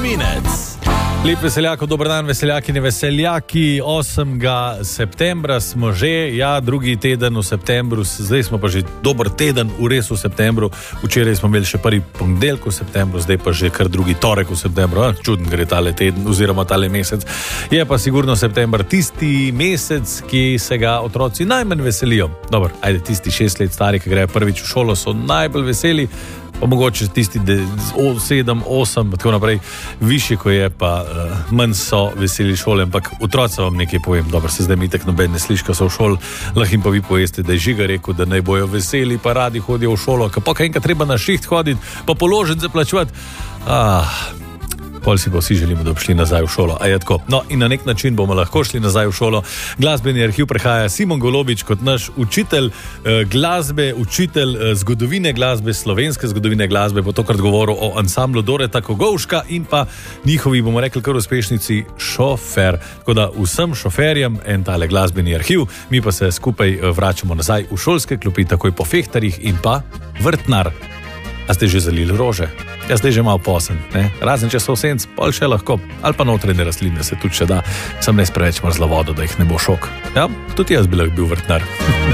spominec. Lep veseljako, dober dan, veseljakine, veseljaki. 8. septembra smo že, drugi teden v septembru, zdaj smo pa že dober teden res v septembru. Včeraj smo imeli še prvi ponedeljek v septembru, zdaj pa že kar drugi torek v septembru. Čuden gre tale teden oziroma tale mesec. Je pa sigurno september tisti mesec, ki se ga otroci najmanj veselijo. Dobro, tisti 6 let stari, ki grejo prvič v šolo, so najbolj veseli. Pa mogoče tisti 7, 8, tako naprej, višje, ko je, pa manj so veseli šole, ampak otroci vam nekaj povem. Dobro, se zdaj mi tek noben ne sliši, ko so v šoli, lahko jim pa vi poveste, da je Žiga rekel, da naj bojo veseli, pa radi hodijo v šolo, pa kaj enkrat treba na šiht hoditi, pa položiti, zaplačevati. Pol si pa vsi želimo, da bi šli nazaj v šolo. A je tako? No, in na nek način bomo lahko šli nazaj v šolo. Glasbeni arhiv prehaja Simon Golobič kot naš učitelj glasbe, učitelj zgodovine glasbe, slovenske zgodovine glasbe, bo tokrat govoril o ansamblu Doreta Kogovška in pa njihovi, bomo rekli, kar uspešnici Šofer. Tako da vsem šoferjem en tale glasbeni arhiv, mi pa se skupaj vračamo nazaj v šolske klopi, takoj po Fehtarjih in pa Vrtnar. A ste že zalili rože? Ja, zdaj že malo posen, ne? Razen če so v senc, pol še lahko. Ali pa notrene rastline se tudi še da. Sem ne preveč mrzlo vodo, da jih ne bo šok. Ja, tudi jaz bi lahko bil vrtnar.